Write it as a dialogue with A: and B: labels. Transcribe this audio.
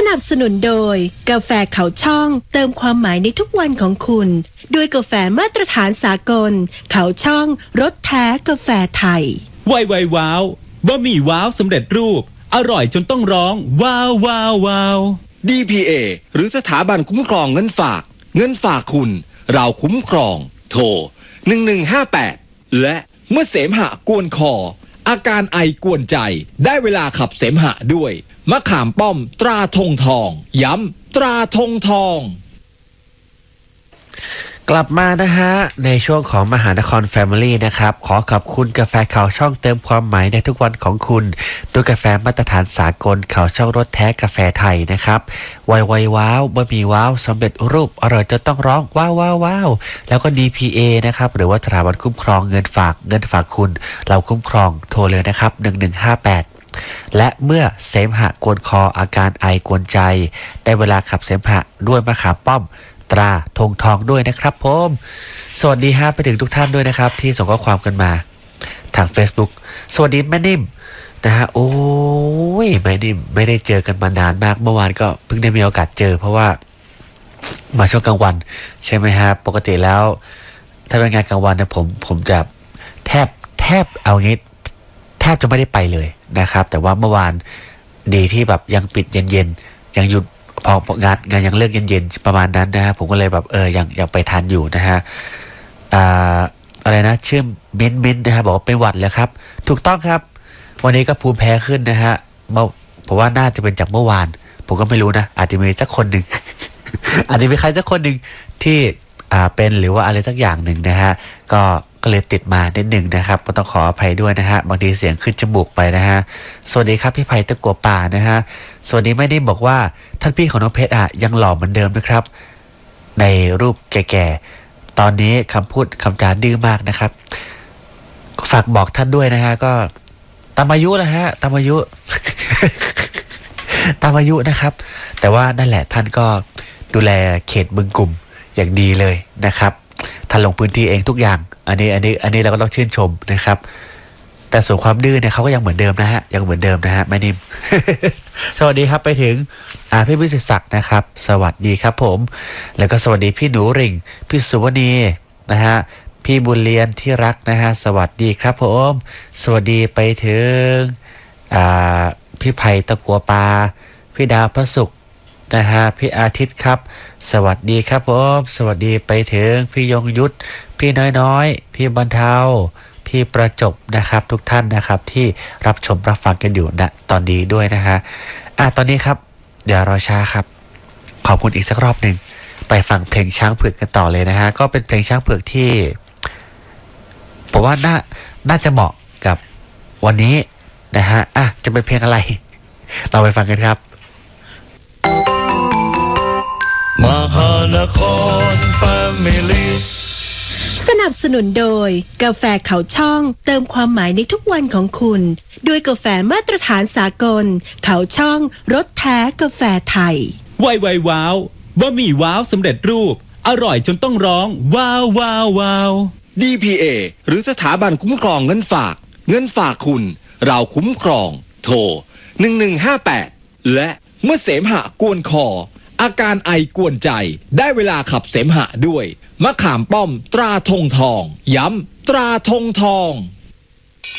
A: นับสนุนโดยกาแฟเขาช่องเติมความหมายในทุกวันของคุณด้วยกาแฟมาตรฐานสากลเขาช่องรสแท้กาแฟไทย
B: ไวว้าวบะหมี่ว้าวสำเร็จรูปอร่อยจนต้องร้องว้าวว้าวว้าว
C: DPA หรือสถาบันคุ้มครองเงินฝากคุณเราคุ้มครองโทร1158และเมื่อเสมหะกวนคออาการไอกวนใจได้เวลาขับเสมหะด้วยมะขามป้อมตราธงทองย้ำตราธงทอง
D: กลับมานะฮะในช่วงของมหานคร Family นะครับขอขอบคุณกาแฟข่าวช่องเติมความหมายในทุกวันของคุณด้วยกาแฟมาตรฐานสากลข่าวช่องรสแท้กาแฟไทยนะครับไวว้าวบะหมี่ว้าวสำเร็จรูปอร่อยจนต้องร้องว้าวว้าวว้าวแล้วก็ DPA นะครับหรือว่าสถาบันคุ้มครองเงินฝากคุณเราคุ้มครองโทรเลยนะครับ1158และเมื่อเสมหะกวนคออาการไอกวนใจได้เวลาขับเสมหะด้วยมะขามป้อมตราธงทองด้วยนะครับผมสวัสดีฮะไปถึงทุกท่านด้วยนะครับที่ส่งข้อความกันมาทาง Facebook สวัสดีแม่นิ่มนะฮะโอ้ยแม่นิ่มไม่ได้เจอกันมานานมากเมื่อวานก็เพิ่งได้มีโอกาสเจอเพราะว่ามาช่วงกลางวันใช่ไหมฮะปกติแล้วถ้าเป็นงานกลางวันนะผมจะแทบเอางี้แทบจะไม่ได้ไปเลยนะครับแต่ว่าเมื่อวานดีที่แบบยังปิดเย็นๆยังหยุดพองานยังเลิกเย็นๆประมาณนั้นนะฮะผมก็เลยแบบยังไปทันอยู่นะฮะอะไรนะชื่อมิ้นนะฮะบอกว่าเป็นหวัดเลยครับถูกต้องครับวันนี้ก็ภูมิแพ้ขึ้นนะฮะผมว่าน่าจะเป็นจากเมื่อวานผมก็ไม่รู้นะอาจจะมีสักคนหนึ่ง อาจจะมีใครสักคนหนึ่งที่เป็นหรือว่าอะไรสักอย่างหนึ่งนะฮะก็เลยติดมานิดหนึ่งนะครับก็ต้องขออภัยด้วยนะฮะบางทีเสียงขึ้นจมูกไปนะฮะสวัสดีครับพี่ไผ่ตะกัวป่านะฮะสวัสดีไม่ได้บอกว่าท่านพี่ของน้องเพชรยังหล่อเหมือนเดิมนะครับในรูปแก่ๆตอนนี้คำพูดคำจาดื้อมากนะครับฝากบอกท่านด้วยนะฮะก็ตามอายุแล้วฮะตามอายุ ตามอายุนะครับแต่ว่านั่นแหละท่านก็ดูแลเขตบึงกลุ่มอย่างดีเลยนะครับท่านลงพื้นที่เองทุกอย่างอันนี้เราก็ต้องชื่นชมนะครับแต่ส่วนความดื้อเนี่ยเขาก็ยังเหมือนเดิมนะฮะยังเหมือนเดิมนะฮะแม่นิ่ม สวัสดีครับไปถึงพี่วิสิตศักดิ์นะครับสวัสดีครับผมแล้วก็สวัสดีพี่หนูริ่งพี่สุวรรณีนะฮะพี่บุญเรียนที่รักนะฮะสวัสดีครับผมสวัสดีไปถึงพี่ไผ่ตะกัวปาพี่ดาวพระศุกร์นะฮะพี่อาทิตย์ครับสวัสดีครับผมสวัสดีไปถึงพี่ยงยุทธพี่น้อยพี่บรรเทาพี่ประจบนะครับทุกท่านนะครับที่รับชมรับฟังกันอยู่ณตอนนี้ด้วยนะฮะตอนนี้ครับเดี๋ยวรอช้าครับขอบคุณอีกสักรอบหนึ่งไปฟังเพลงช้างเผือกกันต่อเลยนะฮะก็เป็นเพลงช้างเผือกที่ผมว่าน่าจะเหมาะกับวันนี้นะฮะจะเป็นเพลงอะไรเราไปฟังกันครับ
E: มหานคร Family
A: สนับสนุนโดยกาแฟเขาช่องเติมความหมายในทุกวันของคุณด้วยกาแฟมาตรฐานสากลเขาช่องรสแท้กาแฟไทย
B: ไวว้าวบะหมี่ว้าวสำเร็จรูปอร่อยจนต้องร้องว้าวว้าวว้าว
C: DPA หรือสถาบันคุ้มครองเงินฝากคุณเราคุ้มครองโทร1158และเมื่อเสมหะกวนคออาการไอกวนใจได้เวลาขับเสมหะด้วยมะขามป้อมตราธงทองย้ำตราธงทอง